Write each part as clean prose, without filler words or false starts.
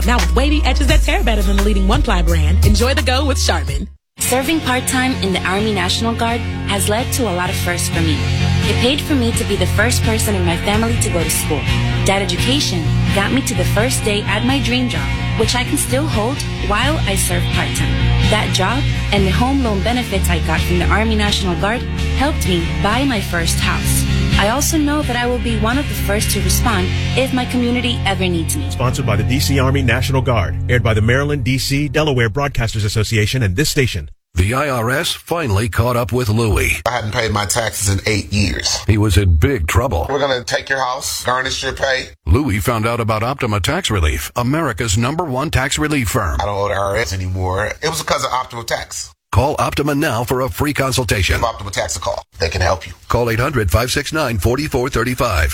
Now with wavy edges that tear better than the leading one-ply brand, enjoy the go with Charmin. Serving part-time in the Army National Guard has led to a lot of firsts for me. It paid for me to be the first person in my family to go to school. That education got me to the first day at my dream job, which I can still hold while I serve part-time. That job and the home loan benefits I got from the Army National Guard helped me buy my first house. I also know that I will be one of the first to respond if my community ever needs me. Sponsored by the D.C. Army National Guard. Aired by the Maryland, D.C., Delaware Broadcasters Association and this station. The IRS finally caught up with Louie. I hadn't paid my taxes in 8 years. He was in big trouble. We're going to take your house, garnish your pay. Louie found out about Optima Tax Relief, America's #1 tax relief firm. I don't owe the IRS anymore. It was because of Optima Tax. Call Optima now for a free consultation. Give Optima Tax a call. They can help you. Call 800-569-4435.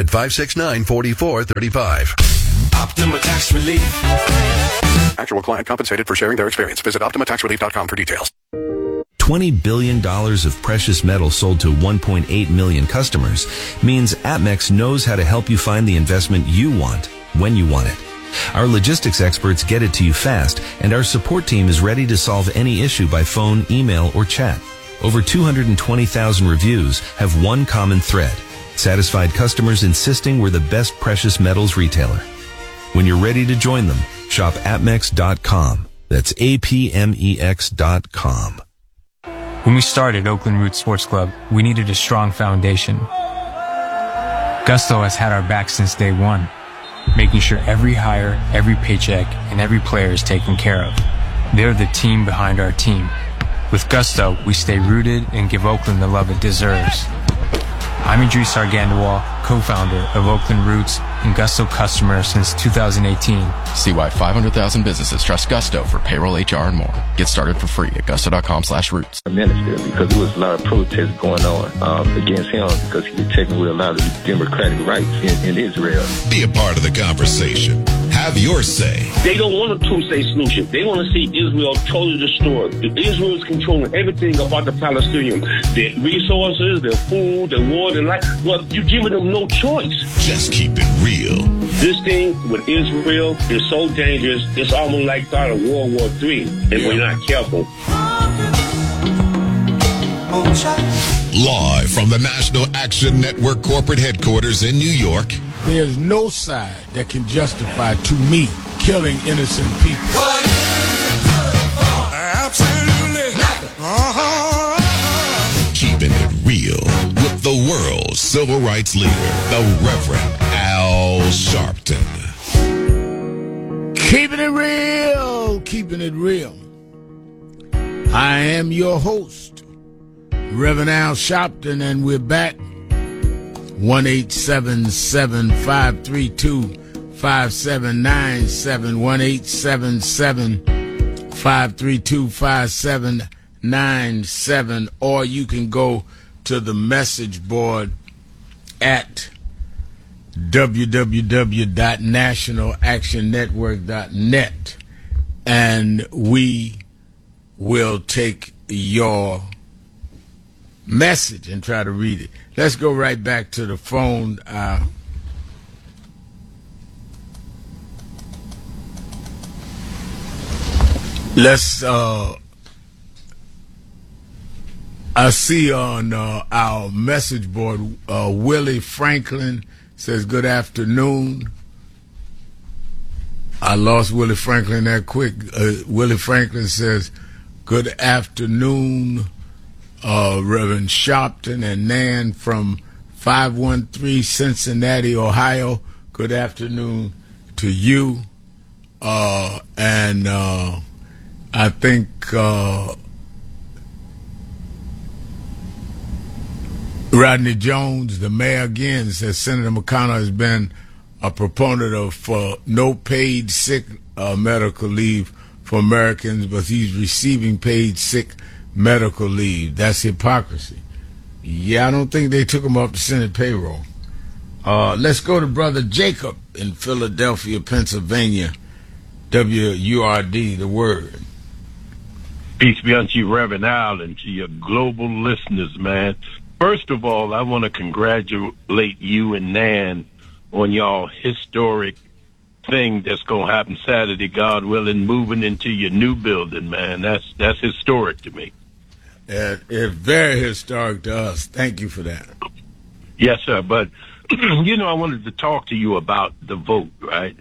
800-569-4435. Optima Tax Relief. Actual client compensated for sharing their experience. Visit OptimaTaxRelief.com for details. $20 billion of precious metal sold to 1.8 million customers means APMEX knows how to help you find the investment you want when you want it. Our logistics experts get it to you fast, and our support team is ready to solve any issue by phone, email, or chat. Over 220,000 reviews have one common thread: satisfied customers insisting we're the best precious metals retailer. When you're ready to join them, shop apmex.com. That's APMEX.com. When we started Oakland Roots Sports Club, we needed a strong foundation. Gusto has had our back since day one, making sure every hire, every paycheck, and every player is taken care of. They're the team behind our team. With Gusto, we stay rooted and give Oakland the love it deserves. I'm Idris Argandawal, co-founder of Oakland Roots and Gusto customer since 2018. See why 500,000 businesses trust Gusto for payroll, HR, and more. Get started for free at gusto.com/roots. Minister, because there was a lot of protests going on against him because he was taking away a lot of democratic rights in Israel. Be a part of the conversation. Have your say. They don't want a two-state solution. They want to see Israel totally destroyed. Israel is controlling everything about the Palestinians. Their resources, their food, their water, and life. Well, you're giving them no choice. Just keep it real. This thing with Israel is so dangerous, it's almost like start of World War III, if we're not careful. Live from the National Action Network corporate headquarters in New York. There's no side that can justify, to me, killing innocent people. Absolutely. Keeping it real with the world's civil rights leader, the Reverend Al Sharpton. Keeping it real, keeping it real. I am your host, Reverend Al Sharpton, and we're back. 1-877-532-5797, 1-877-532-5797, or you can go to the message board at www.nationalactionnetwork.net, and we will take your message and try to read it. Let's go right back to the phone. I see on our message board, Willie Franklin says, good afternoon. I lost Willie Franklin that quick. Willie Franklin says, good afternoon, Reverend Sharpton and Nan from 513 Cincinnati, Ohio. Good afternoon to you. And I think Rodney Jones, the mayor, again, says Senator McConnell has been a proponent of no paid sick medical leave for Americans, but he's receiving paid sick medical leave. That's hypocrisy. Yeah, I don't think they took him off the Senate payroll. Let's go to Brother Jacob in Philadelphia, Pennsylvania. WURD, the word. Peace be unto you, Reverend Al, and to your global listeners, man. First of all, I want to congratulate you and Nan on y'all historic thing that's going to happen Saturday, God willing, moving into your new building, man. That's historic to me. It's very historic to us. Thank you for that. Yes, sir. But, I wanted to talk to you about the vote, right?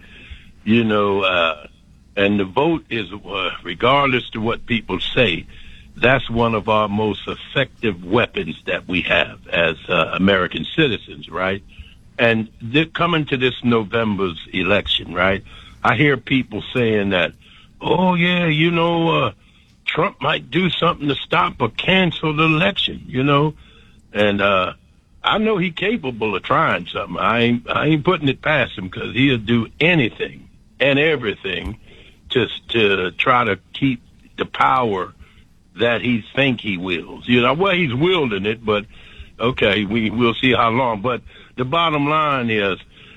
And the vote is, regardless to what people say, that's one of our most effective weapons that we have as American citizens, right? And coming to this November's election, right, I hear people saying that, oh, yeah, Trump might do something to stop or cancel the election, And I know he's capable of trying something. I ain't putting it past him because he'll do anything and everything just to try to keep the power that he think he wills. Well, he's wielding it, but okay, we'll see how long. But the bottom line is,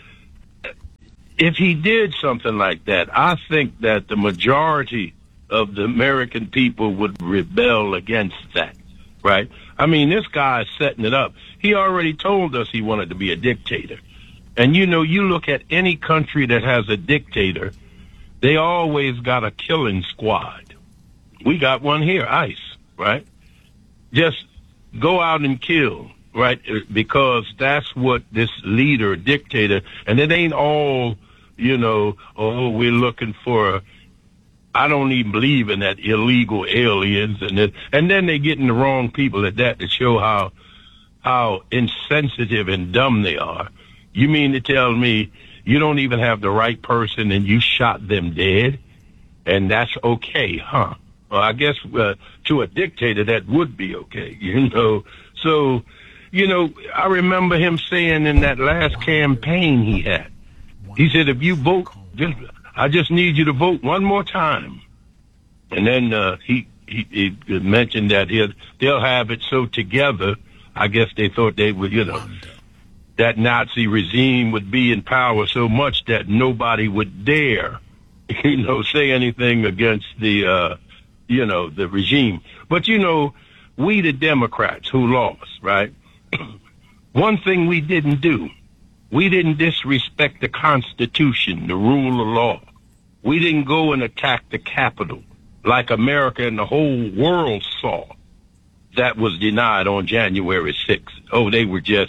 if he did something like that, I think that the majority of the American people would rebel against that, right? I mean, this guy is setting it up. He already told us he wanted to be a dictator. And, you look at any country that has a dictator, they always got a killing squad. We got one here, ICE, right? Just go out and kill, right? Because that's what this leader, dictator, and it ain't all, we're looking for, I don't even believe in that illegal aliens. And then they get in the wrong people at that to show how insensitive and dumb they are. You mean to tell me you don't even have the right person and you shot them dead? And that's okay, huh? Well, I guess to a dictator that would be okay, So, I remember him saying in that last campaign he had, he said, if you vote, I just need you to vote one more time. And then he mentioned that they'll have it so together, I guess they thought they would, that Nazi regime would be in power so much that nobody would dare, say anything against the regime. But, we the Democrats who lost, right? One thing we didn't do, we didn't disrespect the Constitution, the rule of law. We didn't go and attack the Capitol like America and the whole world saw. That was denied on January 6th. Oh, they were just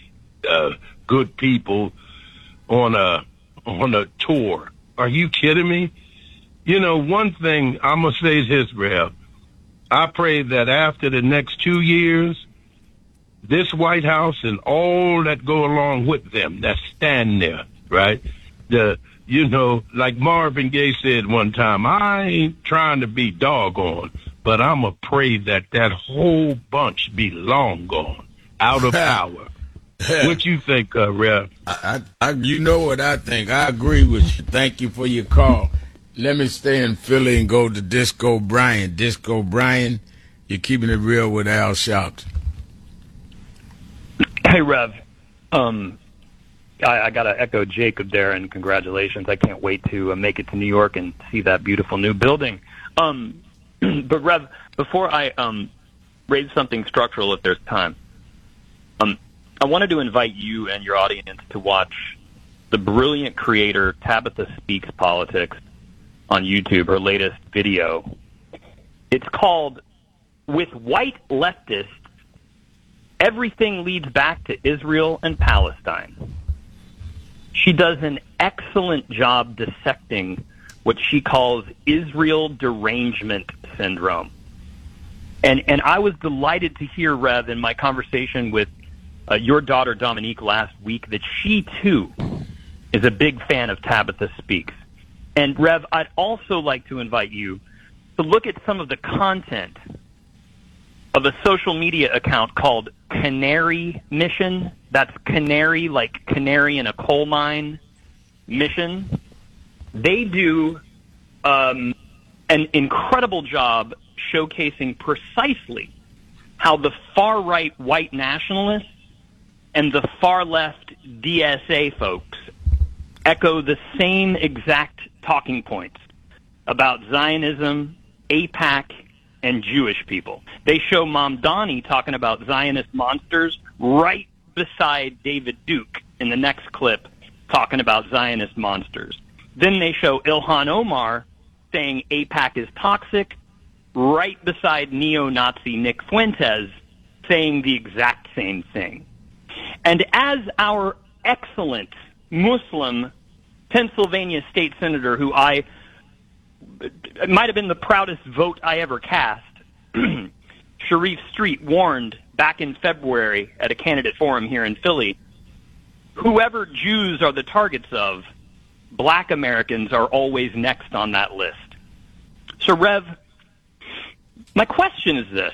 good people on a tour. Are you kidding me? One thing I'm going to say is this, Rev. I pray that after the next 2 years, this White House and all that go along with them that stand there, right? Like Marvin Gaye said one time, I ain't trying to be doggone, but I'm going to pray that whole bunch be long gone, out of power. What you think, Rev? You know what I think. I agree with you. Thank you for your call. Let me stay in Philly and go to Disco Brian. Disco Brian, you're keeping it real with Al Sharpton. Hey, Rev. I got to echo Jacob there, and congratulations. I can't wait to make it to New York and see that beautiful new building. But, Rev, before I raise something structural, if there's time, I wanted to invite you and your audience to watch the brilliant creator Tabitha Speaks Politics on YouTube, her latest video. It's called, With White Leftists, Everything Leads Back to Israel and Palestine. She does an excellent job dissecting what she calls Israel derangement syndrome. And I was delighted to hear, Rev, in my conversation with your daughter Dominique last week, that she, too, is a big fan of Tabitha Speaks. And, Rev, I'd also like to invite you to look at some of the content of a social media account called Canary Mission. That's canary, like canary in a coal mine mission. They do an incredible job showcasing precisely how the far-right white nationalists and the far-left DSA folks echo the same exact talking points about Zionism, AIPAC, and Jewish people. They show Mamdani talking about Zionist monsters right beside David Duke in the next clip talking about Zionist monsters. Then they show Ilhan Omar saying AIPAC is toxic, right beside neo-Nazi Nick Fuentes saying the exact same thing. And as our excellent Muslim Pennsylvania state senator, who might have been the proudest vote I ever cast, Sharif Street, warned back in February at a candidate forum here in Philly, whoever Jews are the targets of, black Americans are always next on that list. So, Rev, my question is this.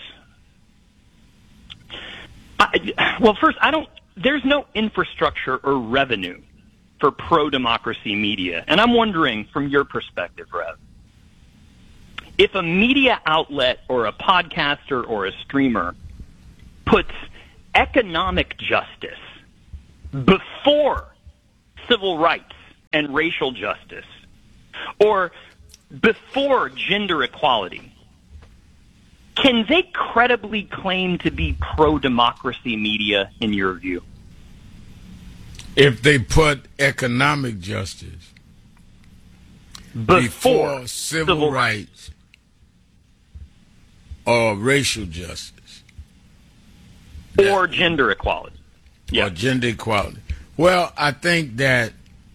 First, there's no infrastructure or revenue for pro-democracy media. And I'm wondering, from your perspective, Rev, if a media outlet or a podcaster or a streamer puts economic justice before civil rights and racial justice, or before gender equality, can they credibly claim to be pro-democracy media, in your view? If they put economic justice before civil rights or racial justice. Or gender equality. Or gender equality. Well, I think that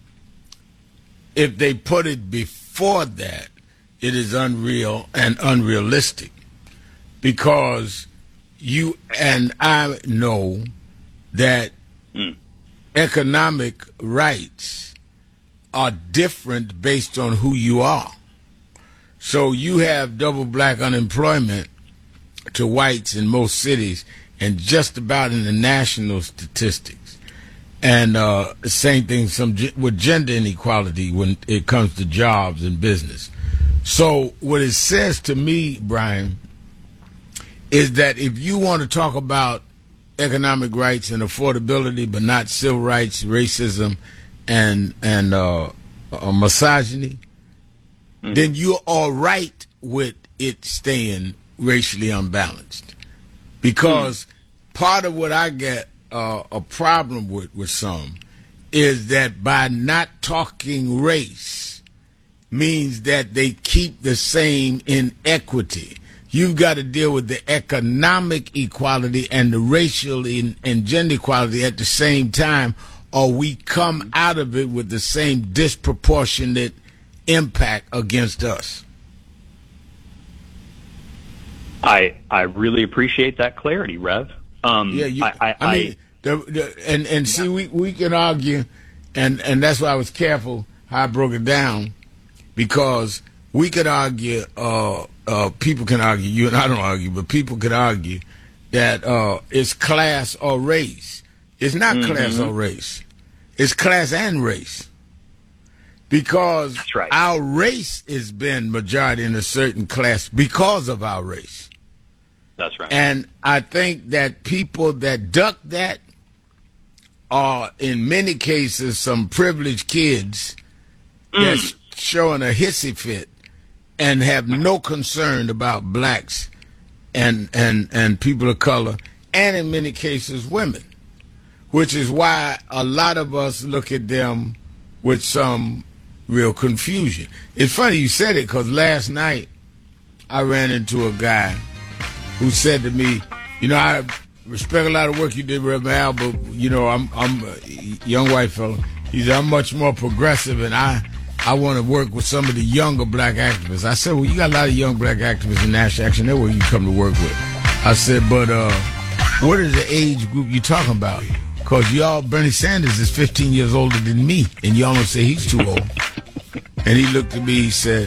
if they put it before that, it is unreal and unrealistic. Because you and I know that economic rights are different based on who you are. So you have double black unemployment to whites in most cities and just about in the national statistics. And same thing with gender inequality when it comes to jobs and business. So what it says to me, Brian, is that if you want to talk about economic rights and affordability, but not civil rights, racism, and misogyny, then you're all right with it staying racially unbalanced. Because part of what I get a problem with some is that by not talking race means that they keep the same inequity. You've got to deal with the economic equality and the racial and gender equality at the same time, or we come out of it with the same disproportionate impact against us. I really appreciate that clarity, Rev. See, we can argue, and that's why I was careful how I broke it down, because we could argue, people can argue, you and I don't argue, but people could argue that it's class or race. It's not class or race. It's class and race. Because our race has been majority in a certain class because of our race. That's right. And I think that people that duck that are, in many cases, some privileged kids that's showing a hissy fit and have no concern about blacks and people of color, and in many cases women, which is why a lot of us look at them with some real confusion. It's funny you said it, because last night I ran into a guy who said to me, I respect a lot of work you did, Reverend Al, but, I'm a young white fellow. He said, I'm much more progressive, and I want to work with some of the younger black activists. I said, well, you got a lot of young black activists in National Action Network you come to work with. I said, but what is the age group you talking about? Because Bernie Sanders is 15 years older than me, and y'all don't say he's too old. And he looked at me, he said,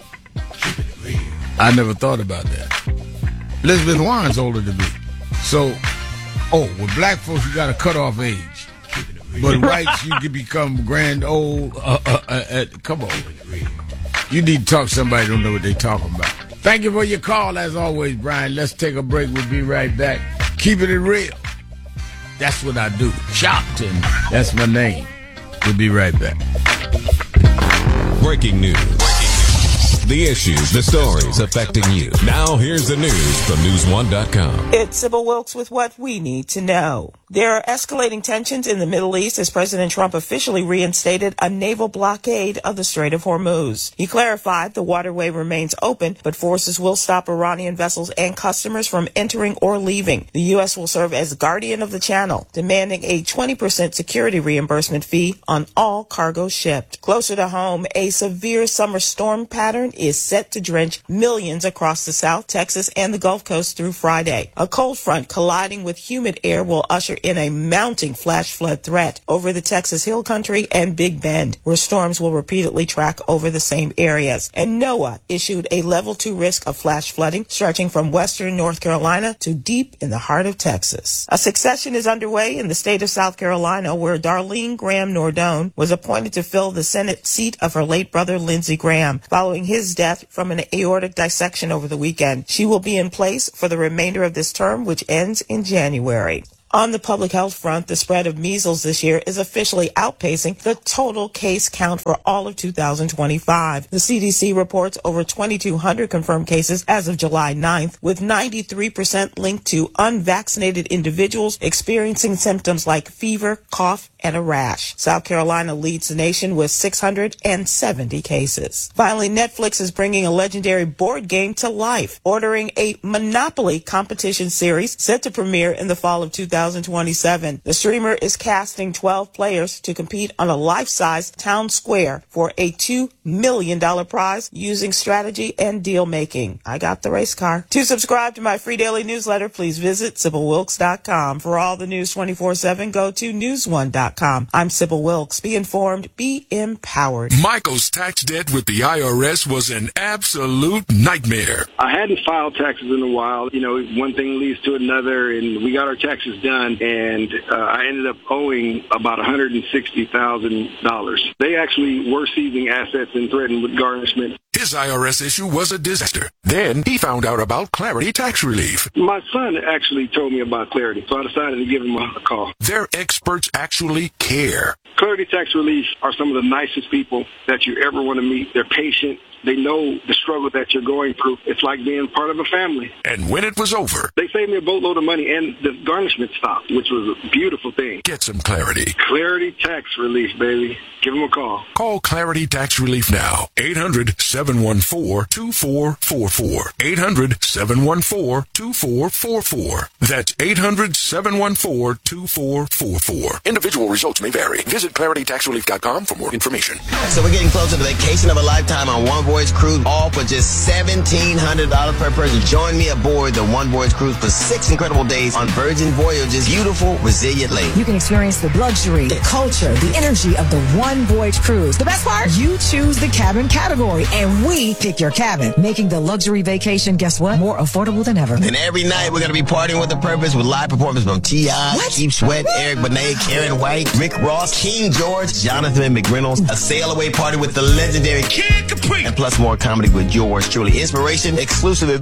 I never thought about that. Elizabeth Warren's older than me. So, with black folks, you got a cutoff age. But whites, you can become grand old. Come on. You need to talk to somebody who don't know what they're talking about. Thank you for your call, as always, Brian. Let's take a break. We'll be right back. Keeping it real. That's what I do. Shopton. That's my name. We'll be right back. Breaking news. The issues, the stories affecting you. Now here's the news from News1.com. It's Sybil Wilkes with what we need to know. There are escalating tensions in the Middle East as President Trump officially reinstated a naval blockade of the Strait of Hormuz. He clarified the waterway remains open, but forces will stop Iranian vessels and customers from entering or leaving. The U.S. will serve as guardian of the channel, demanding a 20% security reimbursement fee on all cargo shipped. Closer to home, a severe summer storm pattern is set to drench millions across the South, Texas, and the Gulf Coast through Friday. A cold front colliding with humid air will usher in a mounting flash flood threat over the Texas Hill Country and Big Bend, where storms will repeatedly track over the same areas. And NOAA issued a level 2 risk of flash flooding stretching from western North Carolina to deep in the heart of Texas. A succession is underway in the state of South Carolina, where Darlene Graham Nordone was appointed to fill the Senate seat of her late brother Lindsey Graham following his death from an aortic dissection over the weekend. She will be in place for the remainder of this term, which ends in January. On the public health front, the spread of measles this year is officially outpacing the total case count for all of 2025. The CDC reports over 2,200 confirmed cases as of July 9th, with 93% linked to unvaccinated individuals experiencing symptoms like fever, cough, and a rash. South Carolina leads the nation with 670 cases. Finally, Netflix is bringing a legendary board game to life, ordering a Monopoly competition series set to premiere in the fall of 2027. The streamer is casting 12 players to compete on a life-size town square for a $2 million prize using strategy and deal-making. I got the race car. To subscribe to my free daily newsletter, please visit SibylWilkes.com. For all the news 24/7, go to NewsOne.com. I'm Sybil Wilkes. Be informed, be empowered. Michael's tax debt with the IRS was an absolute nightmare. I hadn't filed taxes in a while. You know, one thing leads to another, and we got our taxes done, and I ended up owing about $160,000. They actually were seizing assets and threatened with garnishment. His IRS issue was a disaster. Then he found out about Clarity Tax Relief. My son actually told me about Clarity, so I decided to give him a call. Their experts actually care. Clarity Tax Relief are some of the nicest people that you ever want to meet. They're patient. They know the struggle that you're going through. It's like being part of a family. And when it was over, they saved me a boatload of money, and the garnishment stopped, which was a beautiful thing. Get some clarity. Clarity Tax Relief, baby. Give them a call. Call Clarity Tax Relief now. 800-714-2444. 800-714-2444. That's 800-714-2444. Individual results may vary. Visit ClarityTaxRelief.com for more information. So we're getting close to the vacation of a lifetime on One Voyage Cruise, all for just $1,700 per person. Join me aboard the One Voyage Cruise for 6 incredible days on Virgin Voyage's beautiful, resilient lake. You can experience the luxury, the culture, the energy of the One Voyage Cruise. The best part? You choose the cabin category, and we pick your cabin, making the luxury vacation, guess what? More affordable than ever. And every night we're going to be partying with a purpose with live performances from T.I., Keith Sweat, Eric Benet, Karen White, Rick Ross, King George, Jonathan McReynolds, a sail-away party with the legendary Kid Capri, and plus more comedy with yours truly. Inspiration, exclusive events,